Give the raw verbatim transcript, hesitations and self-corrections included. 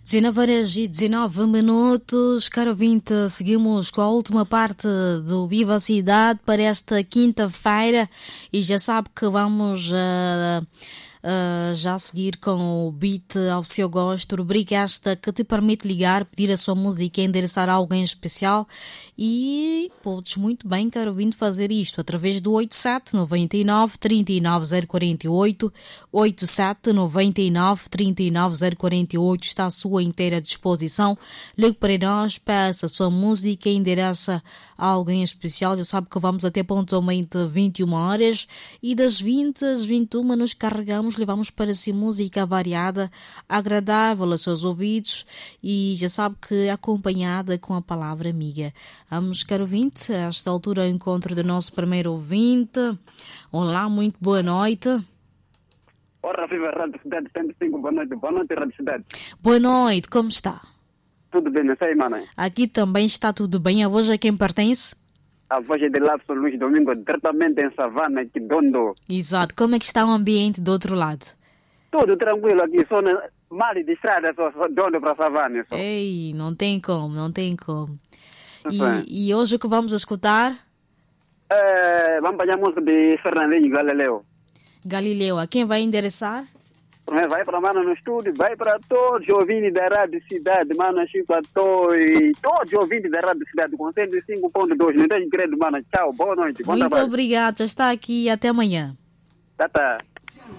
dezenove horas e dezenove minutos, caro ouvinte, seguimos com a última parte do Viva a Cidade para esta quinta-feira e já sabe que vamos uh, uh, já seguir com o beat ao seu gosto, rubrica esta que te permite ligar, pedir a sua música e endereçar a alguém especial e podes muito bem, caro ouvinte, fazer isto através do oito sete nove nove, três nove zero quatro oito, oito sete nove nove, três nove zero quatro oito, está à sua inteira disposição. Ligue para nós, peça a sua música e endereça a alguém especial. Já sabe que vamos até pontualmente vinte e uma horas e das vinte às vinte e uma nos carregamos, levamos para si música variada, agradável aos seus ouvidos e já sabe que é acompanhada com a palavra amiga. Vamos, caro ouvinte, a esta altura ao encontro do nosso primeiro ouvinte. Olá, muito boa noite. Ora, viva a Rádio Cidade cento e cinco, boa noite, boa noite, Rádio Cidade. Boa noite, como está? Tudo bem, não sei, mano? Aqui também está tudo bem. A voz a quem pertence? A voz é de Lapso Luís Domingo, diretamente em Savana, aqui Dondo. Exato. Como é que está o ambiente do outro lado? Tudo tranquilo aqui, só na... mal de estrada, só, só Dondo para Savana. Só. Ei, não tem como, não tem como. Sim. E, e hoje o que vamos escutar? É, vamos para a música de Fernandinho Galileu. Galileu, a quem vai endereçar? Vai para mano no estúdio, vai para todos os ouvintes da Rádio Cidade, mano, Chico Atoi, todos os ouvintes da Rádio Cidade, com cento e cinco ponto dois, não tem credo, mano. Tchau, boa noite, bom Muito trabalho. obrigado, já está aqui e até amanhã. Tá, tá.